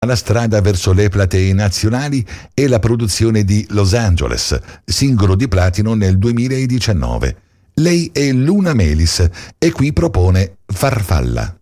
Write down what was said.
La strada verso le platee nazionali e la produzione di Los Angeles, singolo di platino nel 2019. Lei è Luna Melis e qui propone Farfalla.